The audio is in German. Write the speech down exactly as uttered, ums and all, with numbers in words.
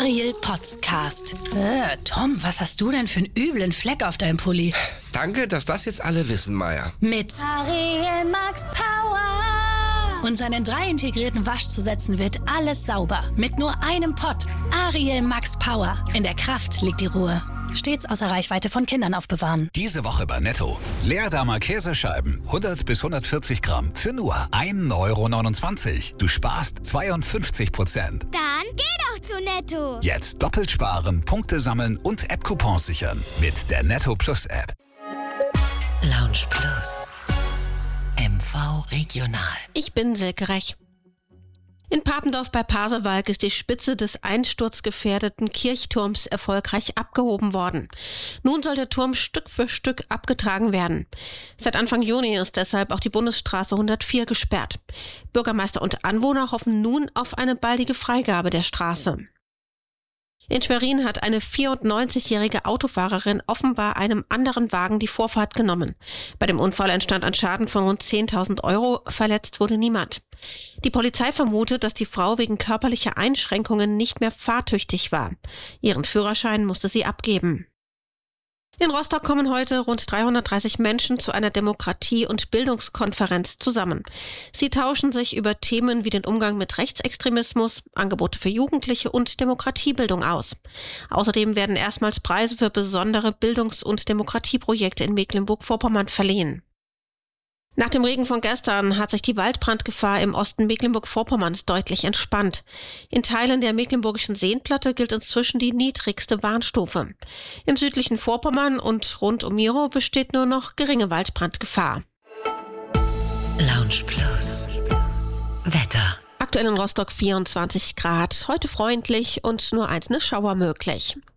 Ariel Podcast. Äh, Tom, was hast du denn für einen üblen Fleck auf deinem Pulli? Danke, dass das jetzt alle wissen, Maya. Mit Ariel Max Power. Und seinen drei integrierten Waschzusätzen wird alles sauber. Mit nur einem Pott. Ariel Max Power. In der Kraft liegt die Ruhe. Stets außer Reichweite von Kindern aufbewahren. Diese Woche bei Netto. Leerdammer Käsescheiben, hundert bis hundertvierzig Gramm, für nur ein Euro neunundzwanzig. Du sparst zweiundfünfzig Prozent. Dann geh doch zu Netto. Jetzt doppelt sparen, Punkte sammeln und App-Coupons sichern. Mit der Netto Plus App. Lounge Plus. M V Regional. Ich bin Silke Rech. In Papendorf bei Pasewalk ist die Spitze des einsturzgefährdeten Kirchturms erfolgreich abgehoben worden. Nun soll der Turm Stück für Stück abgetragen werden. Seit Anfang Juni ist deshalb auch die Bundesstraße hundertvier gesperrt. Bürgermeister und Anwohner hoffen nun auf eine baldige Freigabe der Straße. In Schwerin hat eine vierundneunzigjährige Autofahrerin offenbar einem anderen Wagen die Vorfahrt genommen. Bei dem Unfall entstand ein Schaden von rund zehntausend Euro, verletzt wurde niemand. Die Polizei vermutet, dass die Frau wegen körperlicher Einschränkungen nicht mehr fahrtüchtig war. Ihren Führerschein musste sie abgeben. In Rostock kommen heute rund dreihundertdreißig Menschen zu einer Demokratie- und Bildungskonferenz zusammen. Sie tauschen sich über Themen wie den Umgang mit Rechtsextremismus, Angebote für Jugendliche und Demokratiebildung aus. Außerdem werden erstmals Preise für besondere Bildungs- und Demokratieprojekte in Mecklenburg-Vorpommern verliehen. Nach dem Regen von gestern hat sich die Waldbrandgefahr im Osten Mecklenburg-Vorpommerns deutlich entspannt. In Teilen der mecklenburgischen Seenplatte gilt inzwischen die niedrigste Warnstufe. Im südlichen Vorpommern und rund um Miro besteht nur noch geringe Waldbrandgefahr. Lounge Plus. Wetter. Aktuell in Rostock vierundzwanzig Grad, heute freundlich und nur einzelne Schauer möglich.